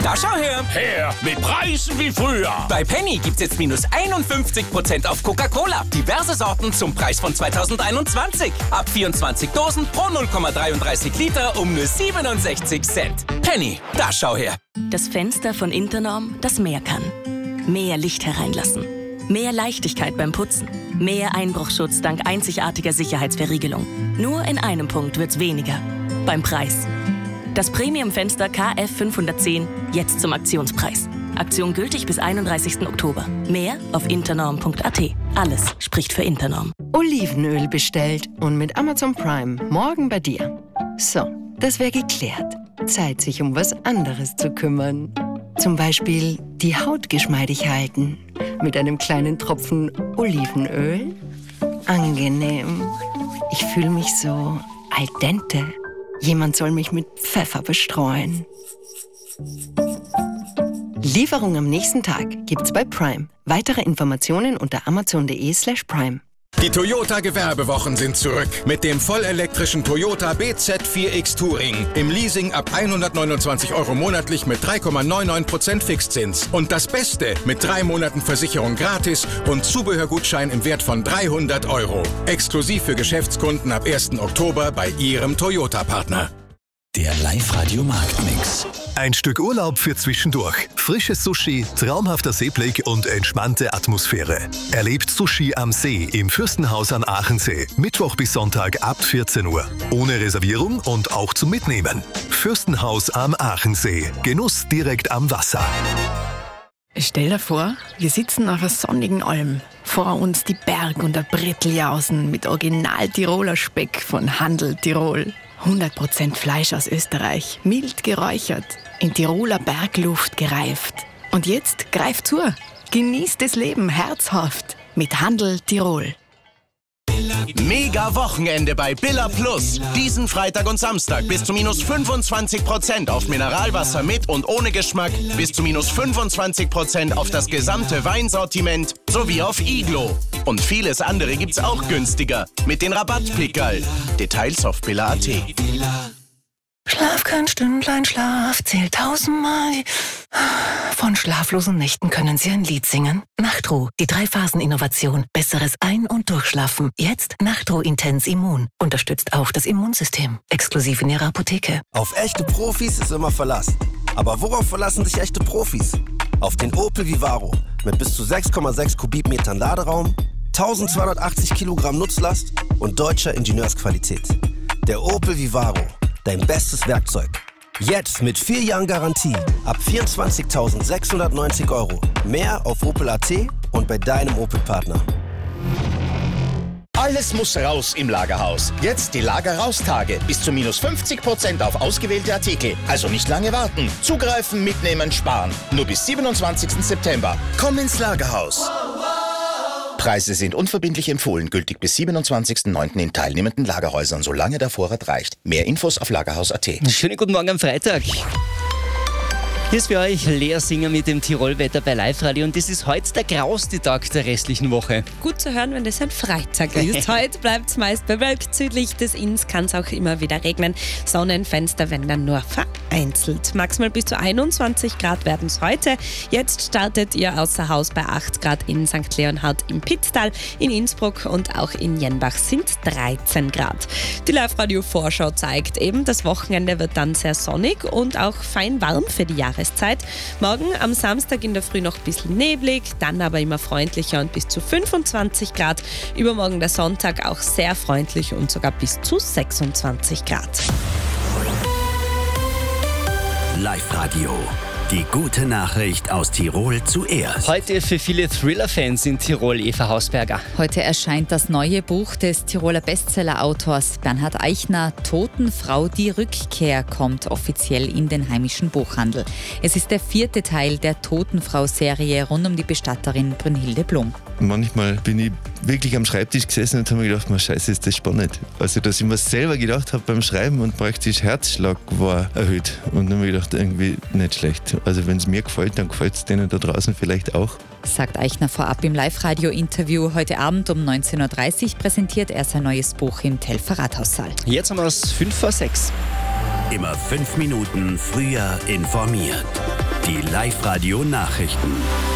Da schau her! Her mit Preisen wie früher. Bei Penny gibt's jetzt minus 51% auf Coca-Cola. Diverse Sorten zum Preis von 2021. Ab 24 Dosen pro 0,33 Liter um nur 67 Cent. Penny, da schau her! Das Fenster von Internorm, das mehr kann. Mehr Licht hereinlassen. Mehr Leichtigkeit beim Putzen. Mehr Einbruchschutz dank einzigartiger Sicherheitsverriegelung. Nur in einem Punkt wird's weniger. Beim Preis. Das Premium-Fenster KF 510 jetzt zum Aktionspreis. Aktion gültig bis 31. Oktober. Mehr auf internorm.at. Alles spricht für Internorm. Olivenöl bestellt und mit Amazon Prime morgen bei dir. So, das wäre geklärt. Zeit, sich um was anderes zu kümmern. Zum Beispiel die Haut geschmeidig halten. Mit einem kleinen Tropfen Olivenöl. Angenehm. Ich fühle mich so al dente. Jemand soll mich mit Pfeffer bestreuen. Lieferung am nächsten Tag gibt's bei Prime. Weitere Informationen unter amazon.de/prime. Die Toyota-Gewerbewochen sind zurück mit dem vollelektrischen Toyota BZ4X Touring. Im Leasing ab 129 € monatlich mit 3,99% Fixzins. Und das Beste, mit 3 Monaten Versicherung gratis und Zubehörgutschein im Wert von 300 €. Exklusiv für Geschäftskunden ab 1. Oktober bei Ihrem Toyota-Partner. Der Live-Radio-Marktmix. Ein Stück Urlaub für zwischendurch. Frisches Sushi, traumhafter Seeblick und entspannte Atmosphäre. Erlebt Sushi am See im Fürstenhaus an Aachensee. Mittwoch bis Sonntag ab 14 Uhr. Ohne Reservierung und auch zum Mitnehmen. Fürstenhaus am Aachensee. Genuss direkt am Wasser. Stell dir vor, wir sitzen auf einer sonnigen Alm. Vor uns die Berg- und der Bretteljausen mit Original-Tiroler Speck von Handel Tirol. 100% Fleisch aus Österreich, mild geräuchert, in Tiroler Bergluft gereift. Und jetzt greift zu, genießt das Leben herzhaft mit Handel Tirol. Mega Wochenende bei Billa Plus. Diesen Freitag und Samstag bis zu minus 25% auf Mineralwasser mit und ohne Geschmack, bis zu minus 25% auf das gesamte Weinsortiment sowie auf Iglo. Und vieles andere gibt's auch günstiger mit den Rabattpickerl. Details auf billa.at. Schlaf kein Stündlein, Schlaf zählt 1000-mal. Von schlaflosen Nächten können Sie ein Lied singen. Nachtruh, die 3-Phasen-Innovation. Besseres Ein- und Durchschlafen. Jetzt Nachtruh Intens Immun. Unterstützt auch das Immunsystem. Exklusiv in Ihrer Apotheke. Auf echte Profis ist immer Verlass. Aber worauf verlassen sich echte Profis? Auf den Opel Vivaro. Mit bis zu 6,6 Kubikmetern Laderaum, 1280 Kilogramm Nutzlast und deutscher Ingenieursqualität. Der Opel Vivaro. Dein bestes Werkzeug. Jetzt mit 4 Jahren Garantie. Ab 24.690 €. Mehr auf Opel.at und bei deinem Opel-Partner. Alles muss raus im Lagerhaus. Jetzt die Lager-Raus-Tage. Bis zu minus 50% auf ausgewählte Artikel. Also nicht lange warten. Zugreifen, mitnehmen, sparen. Nur bis 27. September. Komm ins Lagerhaus. Preise sind unverbindlich empfohlen, gültig bis 27.09. in teilnehmenden Lagerhäusern, solange der Vorrat reicht. Mehr Infos auf lagerhaus.at. Schönen guten Morgen am Freitag. Hier ist für euch Lea Singer mit dem Tirolwetter bei Live-Radio und das ist heute der grauste Tag der restlichen Woche. Gut zu hören, wenn das ein Freitag ist. Heute bleibt es meist bewölkt. Südlich des Inns kann es auch immer wieder regnen. Sonnenfenster, wenn dann nur vereinzelt. Maximal bis zu 21 Grad werden es heute. Jetzt startet ihr außer Haus bei 8 Grad in St. Leonhard im Pitztal. In Innsbruck und auch in Jenbach sind 13 Grad. Die Live-Radio-Vorschau zeigt eben, das Wochenende wird dann sehr sonnig und auch fein warm für die Jahreszeit. Morgen am Samstag in der Früh noch ein bisschen neblig, dann aber immer freundlicher und bis zu 25 Grad. Übermorgen der Sonntag auch sehr freundlich und sogar bis zu 26 Grad. Live-Radio. Die gute Nachricht aus Tirol zuerst. Heute für viele Thriller-Fans in Tirol, Eva Hausberger. Heute erscheint das neue Buch des Tiroler Bestseller-Autors Bernhard Eichner. Totenfrau, die Rückkehr kommt offiziell in den heimischen Buchhandel. Es ist der 4. Teil der Totenfrau-Serie rund um die Bestatterin Brünnhilde Blum. Manchmal bin ich wirklich am Schreibtisch gesessen und habe mir gedacht, scheiße, ist das spannend. Also, dass ich mir selber gedacht habe beim Schreiben und praktisch Herzschlag war erhöht. Und dann habe ich gedacht, irgendwie nicht schlecht. Also wenn es mir gefällt, dann gefällt es denen da draußen vielleicht auch. Sagt Eichner vorab im Live-Radio-Interview. Heute Abend um 19.30 Uhr präsentiert er sein neues Buch im Telfer Rathaussaal. Jetzt haben wir es 5 vor 6. Immer 5 Minuten früher informiert. Die Live-Radio-Nachrichten.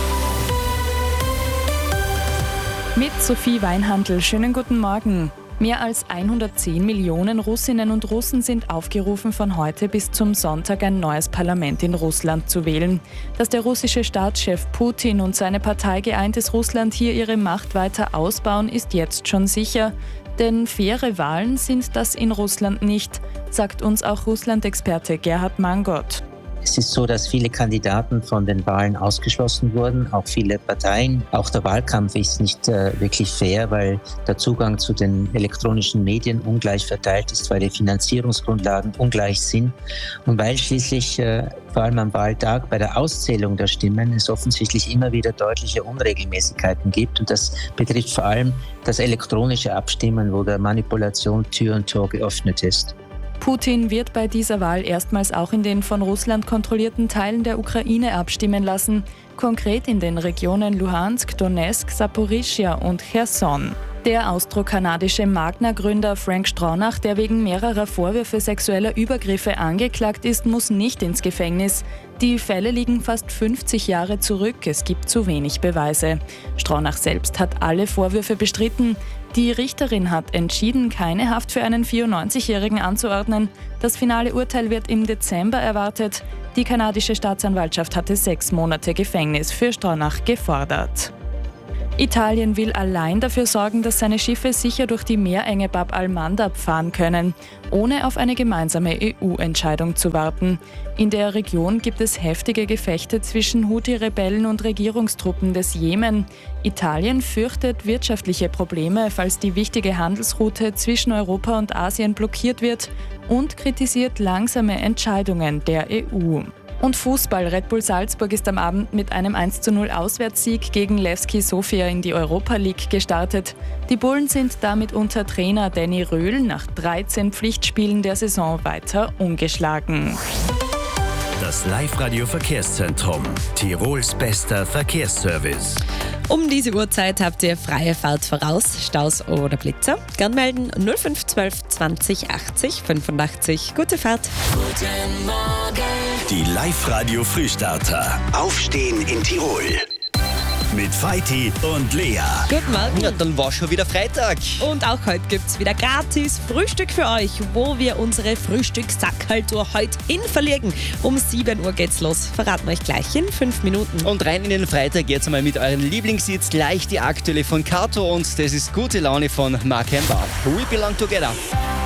Mit Sophie Weinhandl, schönen guten Morgen. Mehr als 110 Millionen Russinnen und Russen sind aufgerufen, von heute bis zum Sonntag ein neues Parlament in Russland zu wählen. Dass der russische Staatschef Putin und seine Partei Geeintes Russland hier ihre Macht weiter ausbauen, ist jetzt schon sicher. Denn faire Wahlen sind das in Russland nicht, sagt uns auch Russland-Experte Gerhard Mangot. Es ist so, dass viele Kandidaten von den Wahlen ausgeschlossen wurden, auch viele Parteien. Auch der Wahlkampf ist nicht wirklich fair, weil der Zugang zu den elektronischen Medien ungleich verteilt ist, weil die Finanzierungsgrundlagen ungleich sind und weil schließlich vor allem am Wahltag bei der Auszählung der Stimmen es offensichtlich immer wieder deutliche Unregelmäßigkeiten gibt. Und das betrifft vor allem das elektronische Abstimmen, wo der Manipulation Tür und Tor geöffnet ist. Putin wird bei dieser Wahl erstmals auch in den von Russland kontrollierten Teilen der Ukraine abstimmen lassen, konkret in den Regionen Luhansk, Donetsk, Saporischschja und Cherson. Der austrokanadische Magna-Gründer Frank Stronach, der wegen mehrerer Vorwürfe sexueller Übergriffe angeklagt ist, muss nicht ins Gefängnis. Die Fälle liegen fast 50 Jahre zurück, es gibt zu wenig Beweise. Stronach selbst hat alle Vorwürfe bestritten. Die Richterin hat entschieden, keine Haft für einen 94-Jährigen anzuordnen. Das finale Urteil wird im Dezember erwartet. Die kanadische Staatsanwaltschaft hatte 6 Monate Gefängnis für Stronach gefordert. Italien will allein dafür sorgen, dass seine Schiffe sicher durch die Meerenge Bab al-Mandab fahren können, ohne auf eine gemeinsame EU-Entscheidung zu warten. In der Region gibt es heftige Gefechte zwischen Houthi-Rebellen und Regierungstruppen des Jemen. Italien fürchtet wirtschaftliche Probleme, falls die wichtige Handelsroute zwischen Europa und Asien blockiert wird, und kritisiert langsame Entscheidungen der EU. Und Fußball. Red Bull Salzburg ist am Abend mit einem 1:0 Auswärtssieg gegen Levski Sofia in die Europa League gestartet. Die Bullen sind damit unter Trainer Danny Röhl nach 13 Pflichtspielen der Saison weiter ungeschlagen. Das Live-Radio-Verkehrszentrum. Tirols bester Verkehrsservice. Um diese Uhrzeit habt ihr freie Fahrt voraus, Staus oder Blitzer. Gern melden 0512 20 80 85. Gute Fahrt. Guten Morgen. Die Live-Radio Frühstarter. Aufstehen in Tirol. Mit Feiti und Lea. Guten Morgen. Ja, dann war schon wieder Freitag. Und auch heute gibt es wieder gratis Frühstück für euch, wo wir unsere Frühstückssackerltour heute hin verlegen. Um 7 Uhr geht's los. Verraten wir euch gleich in 5 Minuten. Und rein in den Freitag geht's einmal mit euren Lieblingshits. Gleich die aktuelle von Kato und das ist Gute Laune von Mark Hember. We belong together.